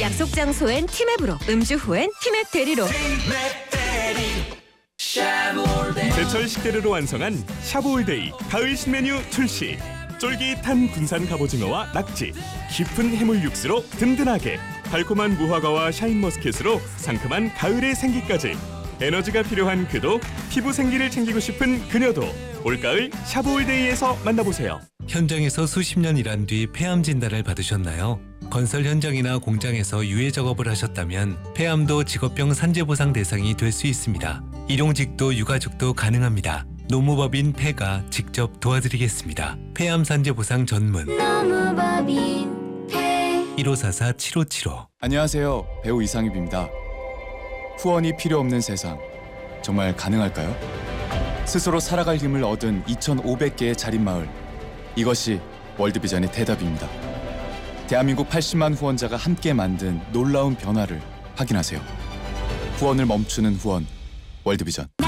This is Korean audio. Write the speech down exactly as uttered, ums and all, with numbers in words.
약속 장소엔 티맵으로, 음주 후엔 티맵 대리로. 제철 식재료로 완성한 샤브올데이 가을 신메뉴 출시. 쫄깃한 군산 갑오징어와 낙지, 깊은 해물 육수로 든든하게, 달콤한 무화과와 샤인머스켓으로 상큼한 가을의 생기까지. 에너지가 필요한 그도, 피부 생기를 챙기고 싶은 그녀도 올가을 샤브올데이에서 만나보세요. 현장에서 수십 년 일한 뒤 폐암 진단을 받으셨나요? 건설 현장이나 공장에서 유해 작업을 하셨다면 폐암도 직업병 산재보상 대상이 될 수 있습니다. 일용직도 유가족도 가능합니다. 노무법인 폐가 직접 도와드리겠습니다. 폐암 산재보상 전문 노무법인 폐 일오사사 칠오칠오. 안녕하세요. 배우 이상입입니다. 후원이 필요 없는 세상, 정말 가능할까요? 스스로 살아갈 힘을 얻은 이천오백 개의 자립마을, 이것이 월드비전의 대답입니다. 대한민국 팔십만 후원자가 함께 만든 놀라운 변화를 확인하세요. 후원을 멈추는 후원, 월드비전.